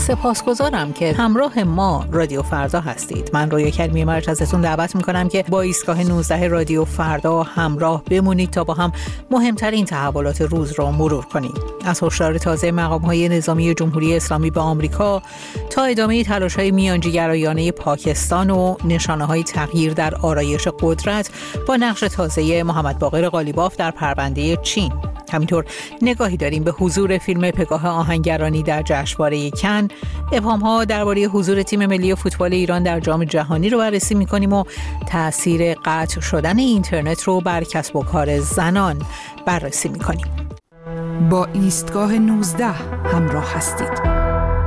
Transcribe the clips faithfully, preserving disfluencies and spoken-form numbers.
سپاسگزارم که همراه ما رادیو فردا هستید. من رویا کریمی مرکزتون دعوت میکنم که با ایستگاه نوزده رادیو فردا همراه بمونید تا با هم مهمترین تحولات روز را مرور کنیم. از هشدار تازه مقام‌های نظامی جمهوری اسلامی به آمریکا تا ادامه تلاش‌های میانجیگرایانه پاکستان و نشانه‌های تغییر در آرایش قدرت با نقش تازه محمد باقر قالیباف در پرونده چین. همینطور نگاهی داریم به حضور فیلم پگاه آهنگرانی در جشنواره کن، ابهام‌ها درباره حضور تیم ملی فوتبال ایران در جام جهانی رو بررسی می‌کنیم و تأثیر قطع شدن اینترنت رو بر کسب و کار زنان بررسی می‌کنیم. با ایستگاه نوزده همراه هستید.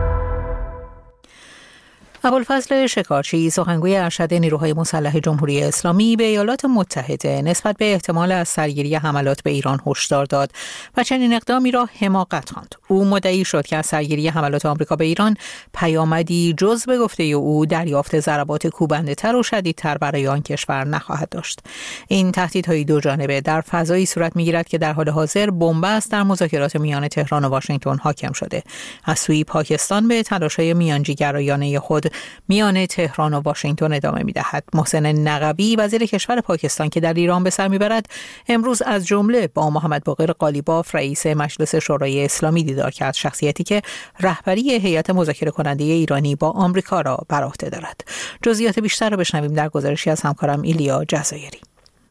ابوالفضل شکارچی، سخنگوی ارشد نیروهای مسلح جمهوری اسلامی، به ایالات متحده نسبت به احتمال از سرگیری حملات به ایران هشدار داد و چنین اقدامی را حماقت خواند. او مدعی شد که از سرگیری حملات آمریکا به ایران پیامدی جز به گفته او دریافت ضربات کوبنده‌تر و شدیدتر برای آن کشور نخواهد داشت. این تهدیدهای دو جانبه در فضایی صورت می‌گیرد که در حال حاضر بنبست در مذاکرات میان تهران و واشنگتن حاکم شده. از سوی پاکستان به تلاش‌های میانجیگرایانه خود میان تهران و واشنگتن ادامه می‌دهد. محسن نقوی، وزیر کشور پاکستان که در ایران به سر می‌برد، امروز از جمله با محمد باقر قالیباف رئیس مجلس شورای اسلامی دیدار کرد، شخصیتی که رهبری هیئت مذاکره کننده ایرانی با آمریکا را بر عهده دارد. جزئیات بیشتر را بشنویم در گزارشی از همکارم ایلیا جزایری.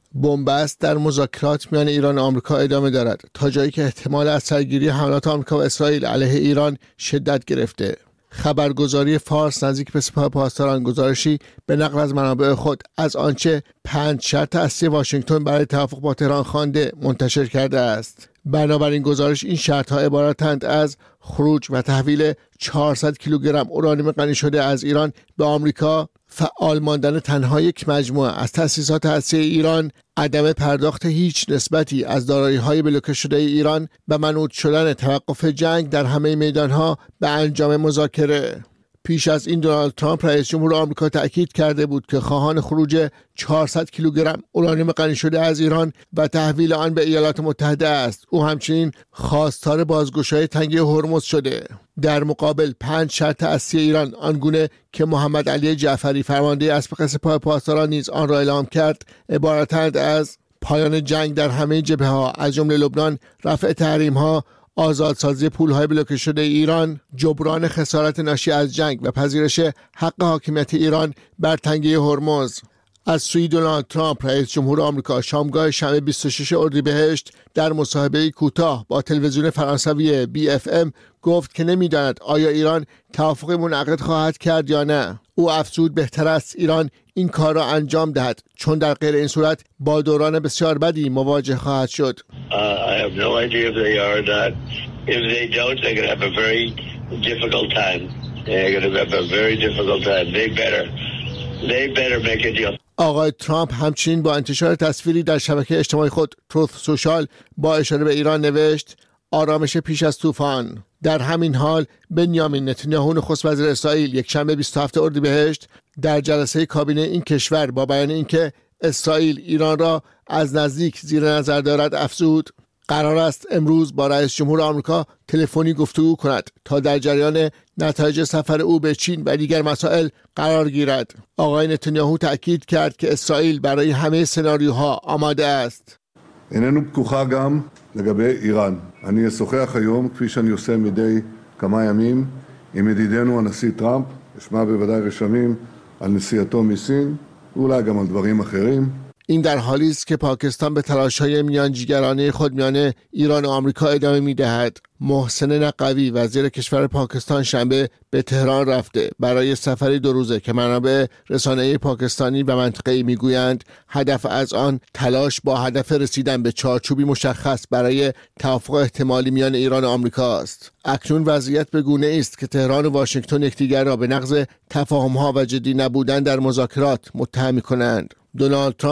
بنبست در مذاکرات میان ایران و آمریکا ادامه دارد تا جایی که احتمال از سرگیری حملات آمریکا و اسرائیل علیه ایران شدت گرفته. خبرگزاری فارس نزدیک به سپاه پاسداران گزارشی به نقل از منابع خود از آنچه پنج شرط اصلی واشنگتن برای توافق با تهران خوانده منتشر کرده است. بنابراین گزارش این شرط‌ها عبارتند از خروج و تحویل چهارصد کیلوگرم اورانیوم غنی شده از ایران به آمریکا، فعال ماندن تنها یک مجموعه از تأسیسات هسته‌ای ایران، عدم پرداخت هیچ نسبتی از دارایی‌های بلوکه شده ایران و منوط شدن توقف جنگ در همه میدان‌ها به انجام مذاکره. پیش از این دونالد ترامپ رئیس جمهور آمریکا تأکید کرده بود که خواهان خروج چهارصد کیلوگرم اورانیوم غنی شده از ایران و تحویل آن به ایالات متحده است. او همچنین خواستار بازگشایی تنگه هرمز شده. در مقابل پنج شرط اصلی ایران، آنگونه که محمد علی جعفری فرمانده اسبق سپاه پاسداران نیز آن را اعلام کرد، عبارتند از پایان جنگ در همه جبهه‌ها از جمله لبنان، رفع تحریم‌ها، آزادسازی پول‌های بلوکه شده ایران، جبران خسارت ناشی از جنگ و پذیرش حق حاکمیت ایران بر تنگه هرمز. از سوی دونالد ترامپ رئیس جمهور آمریکا شامگاه شنبه بیست و شش اردیبهشت در مصاحبه کوتاه با تلویزیون فرانسوی بی اف ام گفت که نمی‌داند آیا ایران توافقی منعقد خواهد کرد یا نه. او افزود بهتر است ایران این کار را انجام دهد، چون در غیر این صورت با دوران بسیار بدی مواجه خواهد شد. Uh, I have no idea if they are or not. If they don't, they're going to have a very difficult time. They're going to have a very difficult time. They better, they better make a deal. آقای ترامپ همچنین با انتشار تصویری در شبکه اجتماعی خود تروث سوشال با اشاره به ایران نوشت: آرامش پیش از طوفان. در همین حال بنیامین نتانیاهو نخست وزیر اسرائیل یک شنبه بیست و هفت اردیبهشت در جلسه کابینه این کشور با بیان اینکه اسرائیل ایران را از نزدیک زیر نظر دارد افزود قرار است امروز با رئیس جمهور آمریکا تلفنی گفتگو کند تا در جریان نتایج سفر او به چین و دیگر مسائل قرار گیرد. آقای نتانیاهو تأکید کرد که اسرائیل برای همه سناریوها آماده است. איננו פתוחה גם לגבי איראן. אני אשוחח היום, כפי שאני עושה מדי כמה ימים, עם ידידנו הנשיא טראמפ, אשמע בוודאי רשמים על נסיעתו מסין, ואולי גם על דברים אחרים. این در حالی است که پاکستان به تلاش‌های میانجیگرانه خود میان ایران و آمریکا ادامه می‌دهد. محسن نقوی، وزیر کشور پاکستان، شنبه به تهران رفته برای سفری دو روزه که منابع رسانه‌ای پاکستانی و منطقه‌ای میگویند هدف از آن تلاش با هدف رسیدن به چارچوبی مشخص برای توافق احتمالی میان ایران و آمریکا است. اکنون وضعیت به گونه است که تهران و واشنگتن یکدیگر را به نقض تفاهم‌ها و جدی نبودن در مذاکرات متهم می‌کنند. دونالد